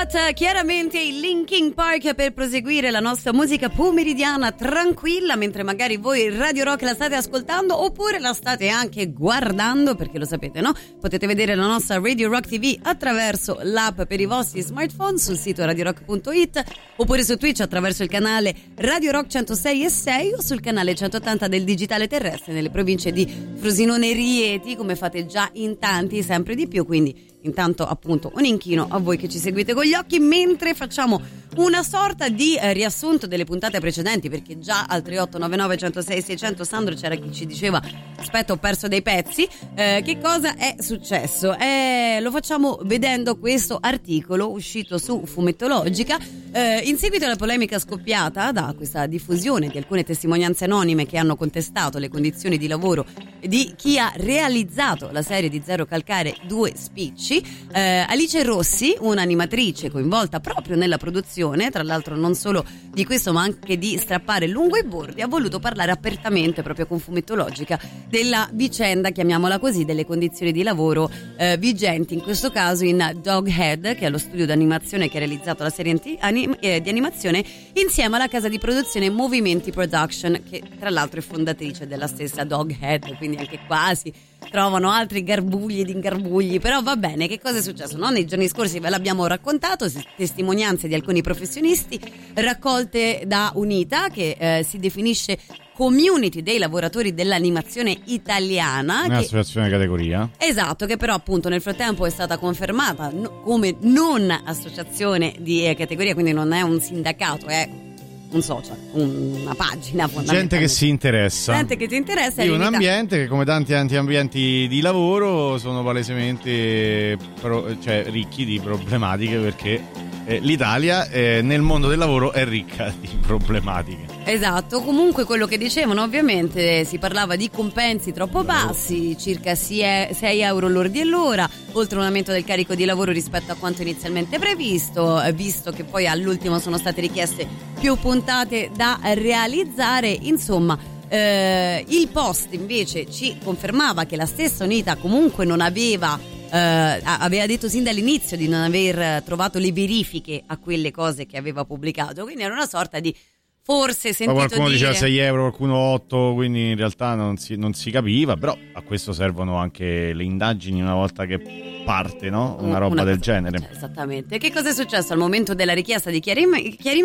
But chiaramente il Linkin Park per proseguire la nostra musica pomeridiana tranquilla, mentre magari voi Radio Rock la state ascoltando oppure la state anche guardando, perché lo sapete, no? Potete vedere la nostra Radio Rock TV attraverso l'app per i vostri smartphone sul sito radiorock.it oppure su Twitch attraverso il canale Radio Rock 106.6 o sul canale 180 del digitale terrestre nelle province di Frosinone e Rieti, come fate già in tanti, sempre di più. Quindi intanto appunto un inchino a voi che ci seguite con gli occhi, mentre facciamo una sorta di riassunto delle puntate precedenti, perché già al 3899 106 600 Sandro c'era chi ci diceva aspetta ho perso dei pezzi. Che cosa è successo? Lo facciamo vedendo questo articolo uscito su Fumettologica in seguito alla polemica scoppiata da questa diffusione di alcune testimonianze anonime che hanno contestato le condizioni di lavoro di chi ha realizzato la serie di Zero Calcare 2 Spicci. Alice Rossi, un'animatrice coinvolta proprio nella produzione, tra l'altro non solo di questo ma anche di Strappare lungo i bordi, ha voluto parlare apertamente proprio con Fumettologica della vicenda, chiamiamola così, delle condizioni di lavoro vigenti in questo caso in Doghead, che è lo studio d'animazione che ha realizzato la serie di animazione insieme alla casa di produzione Movimenti Production, che tra l'altro è fondatrice della stessa Doghead, quindi anche qua si trovano altri garbugli di ingarbugli. Però va bene, che cosa è successo? No? Nei giorni scorsi ve l'abbiamo raccontato, testimonianze di alcuni professionisti raccolte da Unita, che si definisce Community dei lavoratori dell'animazione italiana, un'associazione di categoria, esatto, che però appunto nel frattempo è stata confermata come non associazione di categoria, quindi non è un sindacato, è un social, una pagina fondamentalmente. Gente che si interessa di un ambiente che, come tanti ambienti di lavoro, sono palesemente ricchi di problematiche, perché l'Italia nel mondo del lavoro è ricca di problematiche. Esatto, comunque quello che dicevano, ovviamente si parlava di compensi troppo bassi, circa 6 euro lordi all'ora, oltre un aumento del carico di lavoro rispetto a quanto inizialmente previsto, visto che poi all'ultimo sono state richieste più puntate da realizzare. Insomma, il post invece ci confermava che la stessa Unita comunque non aveva detto sin dall'inizio di non aver trovato le verifiche a quelle cose che aveva pubblicato, quindi era una sorta di forse sentito dire. Qualcuno diceva 6 euro, qualcuno 8, quindi in realtà non si capiva, però a questo servono anche le indagini una volta che parte, no? Una roba del genere. Esattamente. Che cosa è successo al momento della richiesta di chiarimento?